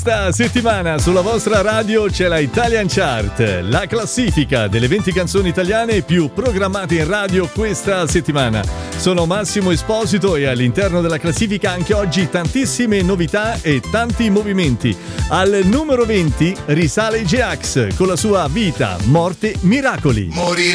Questa settimana sulla vostra radio c'è la Italian Chart, la classifica delle 20 canzoni italiane più programmate in radio questa settimana. Sono Massimo Esposito e all'interno della classifica anche oggi tantissime novità e tanti movimenti. Al numero 20 risale J-Ax con la sua Vita, Morte, Miracoli.